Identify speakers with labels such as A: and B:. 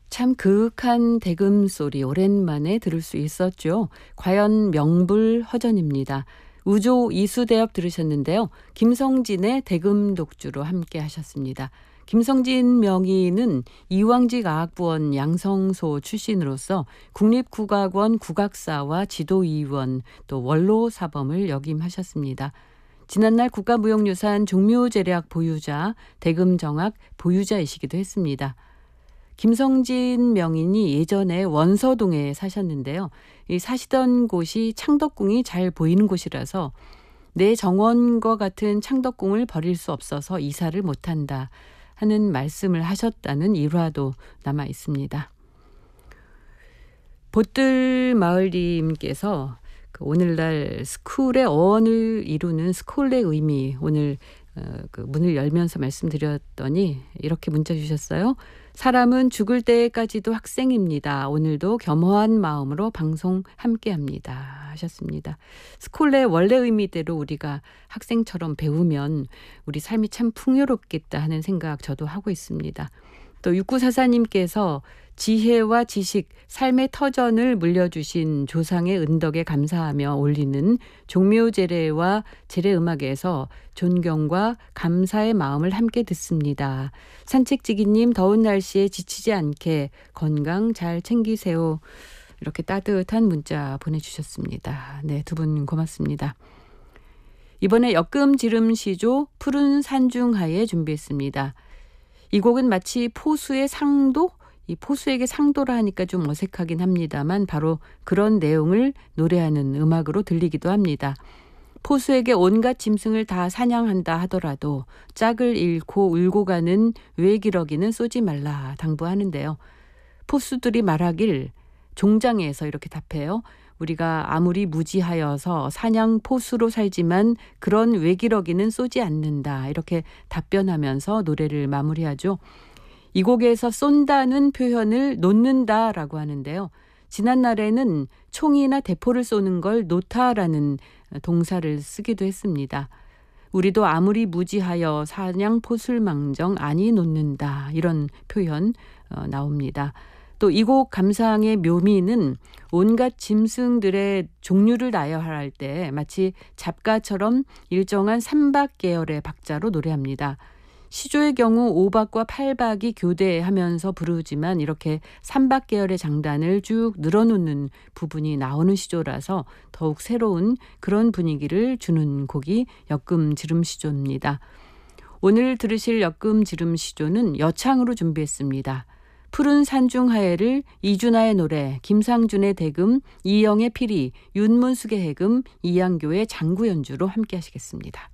A: 참 그윽한 대금 소리 오랜만에 들을 수 있었죠. 과연 명불허전입니다. 우조 이수대업 들으셨는데요. 김성진의 대금 독주로 함께 하셨습니다. 김성진 명의는 이왕직아학부원 양성소 출신으로서 국립국악원 국악사와 지도위원 또 원로사범을 역임하셨습니다. 지난날 국가무형유산 종묘제략 보유자, 대금정악 보유자이시기도 했습니다. 김성진 명인이 예전에 원서동에 사셨는데요. 이 사시던 곳이 창덕궁이 잘 보이는 곳이라서 내 정원과 같은 창덕궁을 버릴 수 없어서 이사를 못한다 하는 말씀을 하셨다는 일화도 남아 있습니다. 보뜰마을님께서 오늘날 스쿨의 어원을 이루는 스콜의 의미 오늘 문을 열면서 말씀드렸더니 이렇게 문자 주셨어요. 사람은 죽을 때까지도 학생입니다. 오늘도 겸허한 마음으로 방송 함께합니다 하셨습니다. 스콜의 원래 의미대로 우리가 학생처럼 배우면 우리 삶이 참 풍요롭겠다 하는 생각 저도 하고 있습니다. 또 6944님께서 지혜와 지식, 삶의 터전을 물려주신 조상의 은덕에 감사하며 올리는 종묘제례와 제례음악에서 존경과 감사의 마음을 함께 듣습니다. 산책지기님 더운 날씨에 지치지 않게 건강 잘 챙기세요. 이렇게 따뜻한 문자 보내주셨습니다. 네, 두 분 고맙습니다. 이번에 역금지름시조 푸른 산중하에 준비했습니다. 이 곡은 마치 포수의 상도? 이 포수에게 상도라 하니까 좀 어색하긴 합니다만 바로 그런 내용을 노래하는 음악으로 들리기도 합니다. 포수에게 온갖 짐승을 다 사냥한다 하더라도 짝을 잃고 울고 가는 외기러기는 쏘지 말라 당부하는데요. 포수들이 말하길 종장에서 이렇게 답해요. 우리가 아무리 무지하여서 사냥 포수로 살지만 그런 외기러기는 쏘지 않는다. 이렇게 답변하면서 노래를 마무리하죠. 이 곡에서 쏜다는 표현을 놓는다라고 하는데요. 지난날에는 총이나 대포를 쏘는 걸 놓다라는 동사를 쓰기도 했습니다. 우리도 아무리 무지하여 사냥 포술망정 아니 놓는다 이런 표현 나옵니다. 또 이 곡 감상의 묘미는 온갖 짐승들의 종류를 나열할 때 마치 잡가처럼 일정한 3박 계열의 박자로 노래합니다. 시조의 경우 5박과 8박이 교대하면서 부르지만 이렇게 3박 계열의 장단을 쭉 늘어놓는 부분이 나오는 시조라서 더욱 새로운 그런 분위기를 주는 곡이 역금지름시조입니다. 오늘 들으실 역금지름시조는 여창으로 준비했습니다. 푸른 산중하해를 이준하의 노래, 김상준의 대금, 이영의 피리, 윤문숙의 해금, 이양교의 장구 연주로 함께 하시겠습니다.